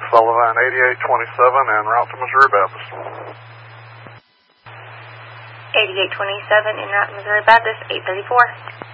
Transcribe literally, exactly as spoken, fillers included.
Sullivan eighty-eight twenty-seven en route to Missouri Baptist. eighty-eight twenty-seven en route to Missouri Baptist, eight thirty-four.